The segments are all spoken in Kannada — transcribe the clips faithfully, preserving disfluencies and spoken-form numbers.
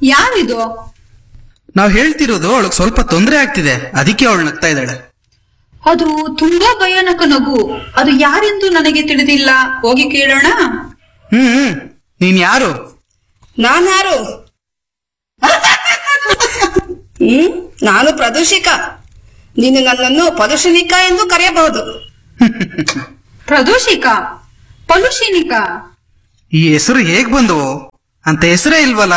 ಯಾರಿದು? ನಾವ್ ಹೇಳ್ತಿರೋದು ಅವಳಗ್ ಸ್ವಲ್ಪ ತೊಂದರೆ ಆಗ್ತಿದೆ, ಅದಕ್ಕೆ ಅವಳು ನಗ್ತಾ ಇದ್ದಾಳೆ. ಅದು ತುಂಬಾ ಭಯಾನಕ ನಗು. ಅದು ಯಾರೆಂದು ನನಗೆ ತಿಳಿದಿಲ್ಲ. ಹೋಗಿ ಕೇಳೋಣ. ಹ್ಮ್ ಹ್ಮ್ ನೀನ್ ಯಾರು? ನಾನ್ಯಾರು? ಹ್ಮ್ ನಾನು ಪ್ರದೂಷಿಕ. ನೀನು ನನ್ನನ್ನು ಪದುಷನಿಕ ಎಂದು ಕರೆಯಬಹುದು. ಪ್ರದೂಷಿಕ, ಪಲುಷಿನಿಕ, ಈ ಹೆಸರು ಹೇಗ್ ಬಂದವು? ಅಂತ ಹೆಸರೇ ಇಲ್ವಲ್ಲ.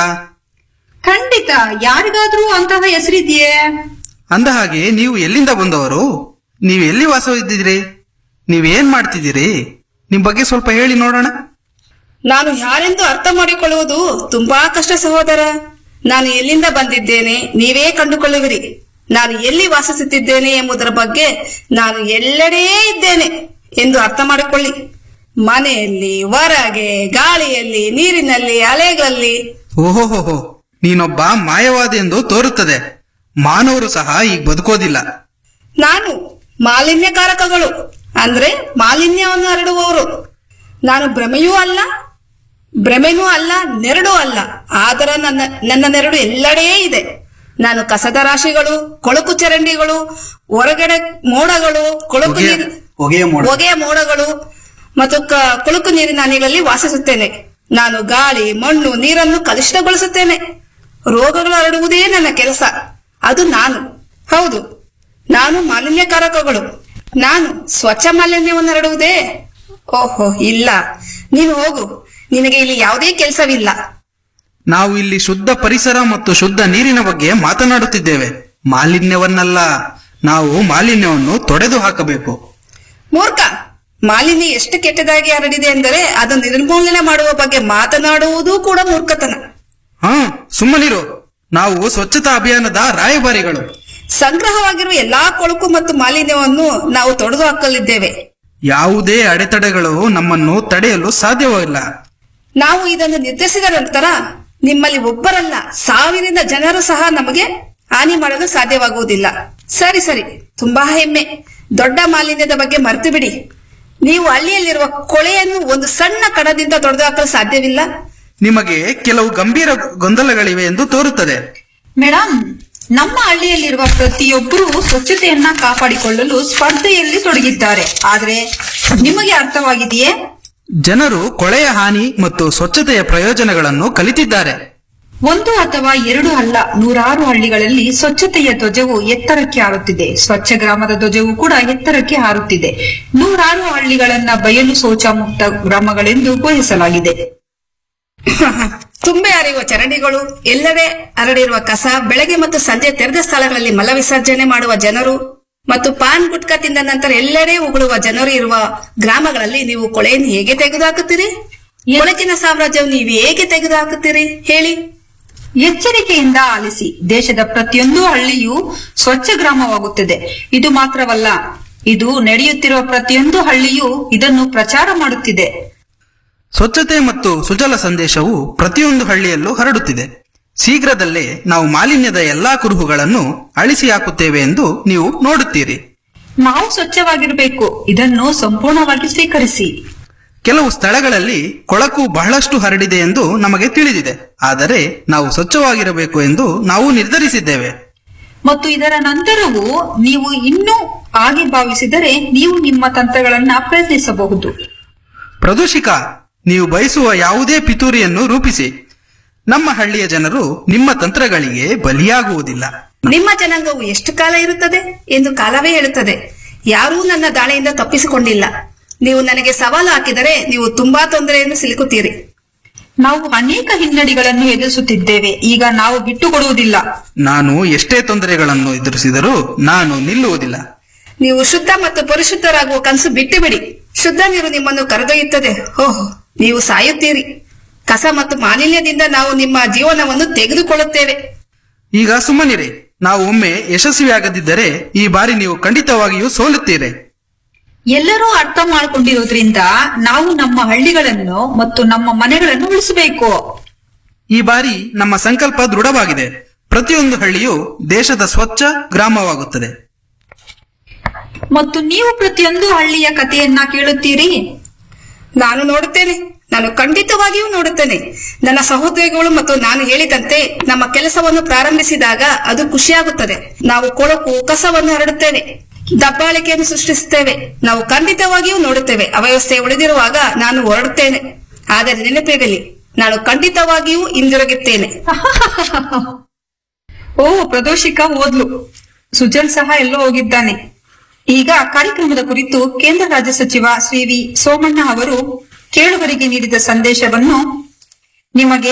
ಖಂಡಿತ ಯಾರಿಗಾದ್ರೂ ಅಂತಹ ಹೆಸರಿದೆಯೇ? ಅಂದ ಹಾಗೆ ನೀವು ಎಲ್ಲಿಂದ ಬಂದವರು? ನೀವು ಎಲ್ಲಿ ವಾಸವಿದ್ದೀರಿ? ನೀವೇನ್ ಮಾಡ್ತಿದ್ದೀರಿ? ನಿಮ್ ಬಗ್ಗೆ ಸ್ವಲ್ಪ ಹೇಳಿ ನೋಡೋಣ. ನಾನು ಯಾರೆಂದು ಅರ್ಥ ಮಾಡಿಕೊಳ್ಳುವುದು ತುಂಬಾ ಕಷ್ಟ ಸಹೋದರ. ನಾನು ಎಲ್ಲಿಂದ ಬಂದಿದ್ದೇನೆ ನೀವೇ ಕಂಡುಕೊಳ್ಳುವಿರಿ. ನಾನು ಎಲ್ಲಿ ವಾಸಿಸುತ್ತಿದ್ದೇನೆ ಎಂಬುದರ ಬಗ್ಗೆ ನಾನು ಎಲ್ಲೆಡೆ ಇದ್ದೇನೆ ಎಂದು ಅರ್ಥ ಮಾಡಿಕೊಳ್ಳಿ. ಮನೆಯಲ್ಲಿ, ಹೊರಗೆ, ಗಾಳಿಯಲ್ಲಿ, ನೀರಿನಲ್ಲಿ, ಅಲೆಗಳಲ್ಲಿ. ಓಹೋಹೋಹೋ, ನೀನೊಬ್ಬ ಮಾಯವಾದಿ ಎಂದು ತೋರುತ್ತದೆ. ಮಾನವರು ಸಹ ಈಗ ಬದುಕೋದಿಲ್ಲ. ನಾನು ಮಾಲಿನ್ಯಕಾರಕಗಳು ಅಂದ್ರೆ ಮಾಲಿನ್ಯವನ್ನು ಹರಡುವವರು. ನಾನು ಭ್ರಮೆಯೂ ಅಲ್ಲ, ಭ್ರಮೆನೂ ಅಲ್ಲ, ನೆರಳು ಅಲ್ಲ. ಆದರೂ ನನ್ನ ನನ್ನ ನೆರಳು ಎಲ್ಲೆಡೆ ಇದೆ. ನಾನು ಕಸದ ರಾಶಿಗಳು, ಕೊಳಕು ಚರಂಡಿಗಳು, ಹೊರಗಡೆ ಮೋಡಗಳು, ಕೊಳಕು ನೀರು, ಹೊಗೆಯ ಮೋಡಗಳು ಮತ್ತು ಕೊಳಕು ನೀರಿನ ಹನಿಗಳಲ್ಲಿ ವಾಸಿಸುತ್ತೇನೆ. ನಾನು ಗಾಳಿ, ಮಣ್ಣು, ನೀರನ್ನು ಕಲುಷಿತಗೊಳಿಸುತ್ತೇನೆ. ರೋಗಗಳು ಹರಡುವುದೇ ನನ್ನ ಕೆಲಸ. ಅದು ನಾನು. ಹೌದು, ನಾನು ಮಾಲಿನ್ಯಕಾರಕಗಳು. ನಾನು ಸ್ವಚ್ಛ ಮಾಲಿನ್ಯವನ್ನು ಹರಡುವುದೇ? ಓಹೋ ಇಲ್ಲ, ನೀನು ಹೋಗು. ನಿನಗೆ ಇಲ್ಲಿ ಯಾವುದೇ ಕೆಲಸವಿಲ್ಲ. ನಾವು ಇಲ್ಲಿ ಶುದ್ಧ ಪರಿಸರ ಮತ್ತು ಶುದ್ಧ ನೀರಿನ ಬಗ್ಗೆ ಮಾತನಾಡುತ್ತಿದ್ದೇವೆ, ಮಾಲಿನ್ಯವನ್ನಲ್ಲ. ನಾವು ಮಾಲಿನ್ಯವನ್ನು ತೊಡೆದು ಹಾಕಬೇಕು. ಮೂರ್ಖ, ಮಾಲಿನ್ಯ ಎಷ್ಟು ಕೆಟ್ಟದಾಗಿ ಹರಡಿದೆ ಎಂದರೆ ಅದನ್ನು ನಿರ್ಮೂಲನೆ ಮಾಡುವ ಬಗ್ಗೆ ಮಾತನಾಡುವುದು ಕೂಡ ಮೂರ್ಖತನ. ಹಾ, ಸುಮ್ಮನಿರು. ನಾವು ಸ್ವಚ್ಛತಾ ಅಭಿಯಾನದ ರಾಯಭಾರಿಗಳು. ಸಂಗ್ರಹವಾಗಿರುವ ಎಲ್ಲಾ ಕೊಳಕು ಮತ್ತು ಮಾಲಿನ್ಯವನ್ನು ನಾವು ತೊಡೆದು ಹಾಕಲಿದ್ದೇವೆ. ಯಾವುದೇ ಅಡೆತಡೆಗಳು ನಮ್ಮನ್ನು ತಡೆಯಲು ಸಾಧ್ಯವಿಲ್ಲ. ನಾವು ಇದನ್ನು ನಿರ್ಧರಿಸಿದ ನಂತರ ನಿಮ್ಮಲ್ಲಿ ಒಬ್ಬರಲ್ಲ, ಸಾವಿರದ ಜನರು ಸಹ ನಮಗೆ ಹಾನಿ ಮಾಡಲು ಸಾಧ್ಯವಾಗುವುದಿಲ್ಲ. ಸರಿ ಸರಿ, ತುಂಬಾ ಹೆಮ್ಮೆ. ದೊಡ್ಡ ಮಾಲಿನ್ಯದ ಬಗ್ಗೆ ಮರೆತು ಬಿಡಿ. ನೀವು ಹಳ್ಳಿಯಲ್ಲಿರುವ ಕೊಳೆಯನ್ನು ಒಂದು ಸಣ್ಣ ಕಣದಿಂದ ತೊಡೆದು ಹಾಕಲು ಸಾಧ್ಯವಿಲ್ಲ. ನಿಮಗೆ ಕೆಲವು ಗಂಭೀರ ಗೊಂದಲಗಳಿವೆ ಎಂದು ತೋರುತ್ತದೆ. ಮೇಡಮ್, ನಮ್ಮ ಹಳ್ಳಿಯಲ್ಲಿರುವ ಪ್ರತಿಯೊಬ್ಬರೂ ಸ್ವಚ್ಛತೆಯನ್ನ ಕಾಪಾಡಿಕೊಳ್ಳಲು ಸ್ಪರ್ಧೆಯಲ್ಲಿ ತೊಡಗಿದ್ದಾರೆ. ಆದ್ರೆ ನಿಮಗೆ ಅರ್ಥವಾಗಿದೆಯೇ? ಜನರು ಕೊಳೆಯ ಹಾನಿ ಮತ್ತು ಸ್ವಚ್ಛತೆಯ ಪ್ರಯೋಜನಗಳನ್ನು ಕಲಿತಿದ್ದಾರೆ. ಒಂದು ಅಥವಾ ಎರಡು ಅಲ್ಲ, ನೂರಾರು ಹಳ್ಳಿಗಳಲ್ಲಿ ಸ್ವಚ್ಛತೆಯ ಧ್ವಜವು ಎತ್ತರಕ್ಕೆ ಹಾರುತ್ತಿದೆ. ಸ್ವಚ್ಛ ಗ್ರಾಮದ ಧ್ವಜವು ಕೂಡ ಎತ್ತರಕ್ಕೆ ಹಾರುತ್ತಿದೆ. ನೂರಾರು ಹಳ್ಳಿಗಳನ್ನ ಬಯಲು ಶೌಚ ಮುಕ್ತ ಗ್ರಾಮಗಳೆಂದು ಘೋಷಿಸಲಾಗಿದೆ. ತುಂಬೆ ಹರಿಯುವ ಚರಂಡಿಗಳು, ಎಲ್ಲೆಡೆ ಹರಡಿರುವ ಕಸ, ಬೆಳಗ್ಗೆ ಮತ್ತು ಸಂಜೆ ತೆರೆದ ಸ್ಥಳಗಳಲ್ಲಿ ಮಲ ವಿಸರ್ಜನೆ ಮಾಡುವ ಜನರು ಮತ್ತು ಪಾನ್ ಗುಟ್ಕಾ ತಿಂದ ನಂತರ ಎಲ್ಲೆಡೆ ಉಗುಳುವ ಜನರು ಇರುವ ಗ್ರಾಮಗಳಲ್ಲಿ ನೀವು ಕೊಳೆಯನ್ನು ಹೇಗೆ ತೆಗೆದುಹಾಕುತ್ತೀರಿ? ಕೊಳಕಿನ ಸಾಮ್ರಾಜ್ಯವನ್ನು ನೀವು ಹೇಗೆ ತೆಗೆದುಹಾಕುತ್ತೀರಿ ಹೇಳಿ? ಎಚ್ಚರಿಕೆಯಿಂದ ಆಲಿಸಿ. ದೇಶದ ಪ್ರತಿಯೊಂದು ಹಳ್ಳಿಯೂ ಸ್ವಚ್ಛ ಗ್ರಾಮವಾಗುತ್ತದೆ. ಇದು ಮಾತ್ರವಲ್ಲ, ಇದು ನಡೆಯುತ್ತಿರುವ ಪ್ರತಿಯೊಂದು ಹಳ್ಳಿಯೂ ಇದನ್ನು ಪ್ರಚಾರ ಮಾಡುತ್ತಿದೆ. ಸ್ವಚ್ಛತೆ ಮತ್ತು ಸುಜಲ ಸಂದೇಶವು ಪ್ರತಿಯೊಂದು ಹಳ್ಳಿಯಲ್ಲೂ ಹರಡುತ್ತಿದೆ. ಶೀಘ್ರದಲ್ಲೇ ನಾವು ಮಾಲಿನ್ಯದ ಎಲ್ಲಾ ಕುರುಹುಗಳನ್ನು ಅಳಿಸಿ ಹಾಕುತ್ತೇವೆ ಎಂದು ನೀವು ನೋಡುತ್ತೀರಿ. ನಾವು ಸ್ವಚ್ಛವಾಗಿರಬೇಕು, ಇದನ್ನು ಸಂಪೂರ್ಣವಾಗಿ ಸ್ವೀಕರಿಸಿ. ಕೆಲವು ಸ್ಥಳಗಳಲ್ಲಿ ಕೊಳಕು ಬಹಳಷ್ಟು ಹರಡಿದೆ ಎಂದು ನಮಗೆ ತಿಳಿದಿದೆ. ಆದರೆ ನಾವು ಸ್ವಚ್ಛವಾಗಿರಬೇಕು ಎಂದು ನಾವು ನಿರ್ಧರಿಸಿದ್ದೇವೆ. ಮತ್ತು ಇದರ ನಂತರವೂ ನೀವು ಇನ್ನೂ ಹಾಗೆ ಭಾವಿಸಿದರೆ ನೀವು ನಿಮ್ಮ ತಂತ್ರಗಳನ್ನ ಪ್ರಯತ್ನಿಸಬಹುದು. ಪ್ರದೂಷಿಕ, ನೀವು ಬಯಸುವ ಯಾವುದೇ ಪಿತೂರಿಯನ್ನು ರೂಪಿಸಿ. ನಮ್ಮ ಹಳ್ಳಿಯ ಜನರು ನಿಮ್ಮ ತಂತ್ರಗಳಿಗೆ ಬಲಿಯಾಗುವುದಿಲ್ಲ. ನಿಮ್ಮ ಜನಾಂಗವು ಎಷ್ಟು ಕಾಲ ಇರುತ್ತದೆ ಎಂದು ಕಾಲವೇ ಹೇಳುತ್ತದೆ. ಯಾರೂ ನನ್ನ ದಾಳಿಯಿಂದ ತಪ್ಪಿಸಿಕೊಂಡಿಲ್ಲ. ನೀವು ನನಗೆ ಸವಾಲು ಹಾಕಿದರೆ ನೀವು ತುಂಬಾ ತೊಂದರೆಯನ್ನು ಸಿಲುಕುತ್ತೀರಿ. ನಾವು ಅನೇಕ ಹಿನ್ನಡೆಗಳನ್ನು ಎದುರಿಸುತ್ತಿದ್ದೇವೆ. ಈಗ ನಾವು ಬಿಟ್ಟುಕೊಡುವುದಿಲ್ಲ. ನಾನು ಎಷ್ಟೇ ತೊಂದರೆಗಳನ್ನು ಎದುರಿಸಿದರೂ ನಾನು ನಿಲ್ಲುವುದಿಲ್ಲ. ನೀವು ಶುದ್ಧ ಮತ್ತು ಪರಿಶುದ್ಧರಾಗುವ ಕನಸು ಬಿಟ್ಟು ಬಿಡಿ. ಶುದ್ಧ ನೀರು ನಿಮ್ಮನ್ನು ಕರೆದೊಯ್ಯುತ್ತದೆ. ಓಹ್, ನೀವು ಸಾಯುತ್ತೀರಿ. ಕಸ ಮತ್ತು ಮಾಲಿನ್ಯದಿಂದ ನಾವು ನಿಮ್ಮ ಜೀವನವನ್ನು ತೆಗೆದುಕೊಳ್ಳುತ್ತೇವೆ. ಈಗ ಸುಮ್ಮನಿರಿ. ನಾವು ಒಮ್ಮೆ ಯಶಸ್ವಿಯಾಗದಿದ್ದರೆ ಈ ಬಾರಿ ನೀವು ಖಂಡಿತವಾಗಿಯೂ ಸೋಲುತ್ತೀರಿ. ಎಲ್ಲರೂ ಅರ್ಥ ಮಾಡಿಕೊಂಡಿರೋದ್ರಿಂದ ನಾವು ನಮ್ಮ ಹಳ್ಳಿಗಳನ್ನು ಮತ್ತು ನಮ್ಮ ಮನೆಗಳನ್ನು ಉಳಿಸಬೇಕು. ಈ ಬಾರಿ ನಮ್ಮ ಸಂಕಲ್ಪ ದೃಢವಾಗಿದೆ. ಪ್ರತಿಯೊಂದು ಹಳ್ಳಿಯು ದೇಶದ ಸ್ವಚ್ಛ ಗ್ರಾಮವಾಗುತ್ತದೆ. ಮತ್ತು ನೀವು ಪ್ರತಿಯೊಂದು ಹಳ್ಳಿಯ ಕಥೆಯನ್ನ ಕೇಳುತ್ತೀರಿ. ನಾನು ನೋಡುತ್ತೇನೆ. ನಾನು ಖಂಡಿತವಾಗಿಯೂ ನೋಡುತ್ತೇನೆ. ನನ್ನ ಸಹೋದ್ಯೋಗಿಗಳು ಮತ್ತು ನಾನು ಹೇಳಿದಂತೆ ನಮ್ಮ ಕೆಲಸವನ್ನು ಪ್ರಾರಂಭಿಸಿದಾಗ ಅದು ಖುಷಿಯಾಗುತ್ತದೆ. ನಾವು ಕೊಳಕು ಕಸವನ್ನು ಹರಡುತ್ತೇವೆ, ದಬ್ಬಾಳಿಕೆಯನ್ನು ಸೃಷ್ಟಿಸುತ್ತೇವೆ. ನಾವು ಖಂಡಿತವಾಗಿಯೂ ನೋಡುತ್ತೇವೆ. ಅವ್ಯವಸ್ಥೆ ಉಳಿದಿರುವಾಗ ನಾನು ಹೊರಡುತ್ತೇನೆ. ಆದರೆ ನೆನಪಿರಲಿ, ನಾನು ಖಂಡಿತವಾಗಿಯೂ ಹಿಂದಿರುಗುತ್ತೇನೆ. ಓ, ಪ್ರದೋಷಿಕ ಓದ್ಲು. ಸುಜಲ್ ಸಹ ಎಲ್ಲೋ ಹೋಗಿದ್ದಾನೆ. ಈಗ ಕಾರ್ಯಕ್ರಮದ ಕುರಿತು ಕೇಂದ್ರ ರಾಜ್ಯ ಸಚಿವ ಶ್ರೀ ವಿ ಸೋಮಣ್ಣ ಅವರು ಕೇಳುಗರಿಗೆ ನೀಡಿದ ಸಂದೇಶವನ್ನು ನಿಮಗೆ